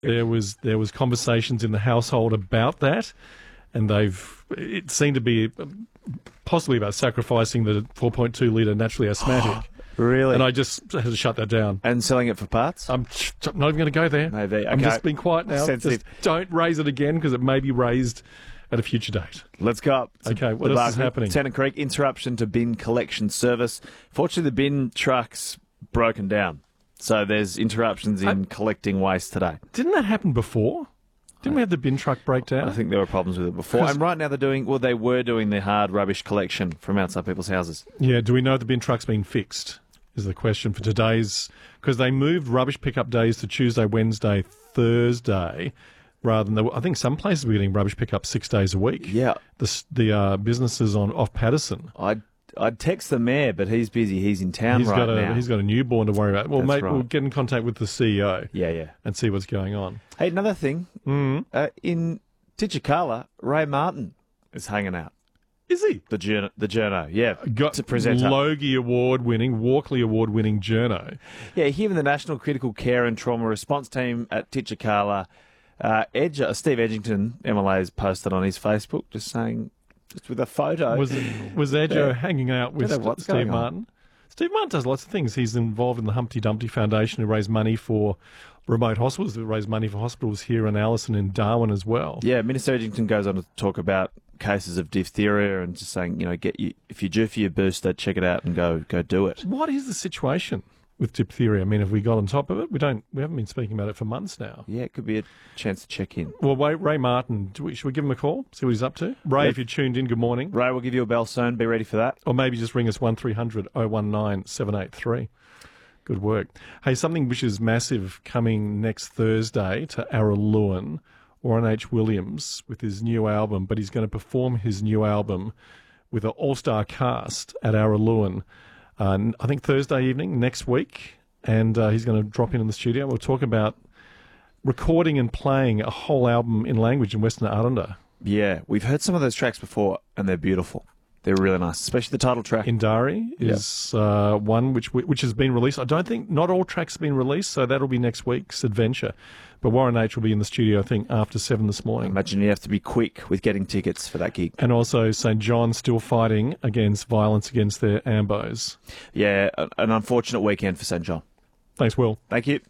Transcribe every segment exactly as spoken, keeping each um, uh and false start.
There was there was conversations in the household about that, and they've it seemed to be possibly about sacrificing the four point two litre naturally asthmatic. Really? And I just had to shut that down. And selling it for parts? I'm not even going to go there. Maybe. Okay. I'm just being quiet now. Sensitive. Just don't raise it again because it may be raised at a future date. Let's go up. Okay, what else is happening? Tennant Creek, interruption to bin collection service. Fortunately, the bin truck's broken down. So there's interruptions in I, collecting waste today. Didn't that happen before? Didn't we have the bin truck break down? I think there were problems with it before. And right now they're doing, well, they were doing the hard rubbish collection from outside people's houses. Yeah, do we know if the bin truck's been fixed? Is the question for today's, because they moved rubbish pickup days to Tuesday, Wednesday, Thursday, rather than, the, I think some places were getting rubbish pickup six days a week. Yeah. The, the uh, businesses on off Patterson. I'd, I'd text the mayor, but he's busy. He's in town he's right got a, now. He's got a newborn to worry about. Well, That's mate, right. we'll get in contact with the C E O. Yeah, yeah. And see what's going on. Hey, another thing. Mm. Uh, in Titchakala, Ray Martin is hanging out. Is he? The journo, the journo, yeah. Got to present Logie Award-winning, Walkley Award-winning journo. Yeah, him and the National Critical Care and Trauma Response Team at Titchakala. Uh, Edge, uh, Steve Edgington, M L A, has posted on his Facebook just saying, just with a photo. Was it, was Edger yeah. hanging out with St- Steve Martin? On. Steve Martin does lots of things. He's involved in the Humpty Dumpty Foundation, who raised money for remote hospitals, who raised money for hospitals here in Alice and in Darwin as well. Yeah, Minister Edgington goes on to talk about cases of diphtheria and just saying, you know, get you if you're due for your booster, check it out and go go do it. What is the situation with diphtheria? I mean, have we got on top of it? We don't. We haven't been speaking about it for months now. Yeah, it could be a chance to check in. Well, wait, Ray Martin, do we, should we give him a call? See what he's up to? Ray, if, if you're tuned in, good morning. Ray, we'll give you a bell soon. Be ready for that. Or maybe just ring us one three hundred oh one nine seven eight three. Good work. Hey, something which is massive coming next Thursday to Araluen. Warren H. Williams with his new album, but he's going to perform his new album with an all-star cast at Araluen, uh, I think Thursday evening next week, and uh, he's going to drop in in the studio. We'll talk about recording and playing a whole album in language in Western Arrernte. Yeah, we've heard some of those tracks before, and they're beautiful. They're really nice, especially the title track. Indari is yep. uh, one which which has been released. I don't think, not all tracks have been released, so that'll be next week's adventure. But Warren H. will be in the studio, I think, after seven this morning. I imagine you have to be quick with getting tickets for that gig. And also Saint John still fighting against violence against their ambos. Yeah, an unfortunate weekend for Saint John. Thanks, Will. Thank you.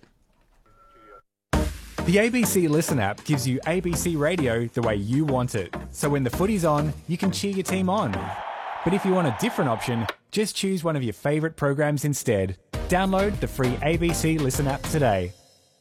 The A B C Listen app gives you A B C radio the way you want it. So when the footy's on, you can cheer your team on. But if you want a different option, just choose one of your favourite programs instead. Download the free A B C Listen app today.